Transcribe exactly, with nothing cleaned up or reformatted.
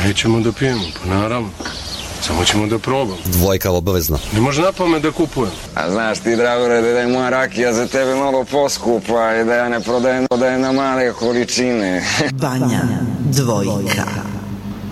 Nećemo da pijemo, pa naravno. Samo ćemo da probamo. Dvojka obavezno. Ne može na pamet da kupujem. A znaš ti, Dragore, da je moja rakija za tebe malo poskupa i da ja ne prodajem, prodajem na male količine. Banja dvojka.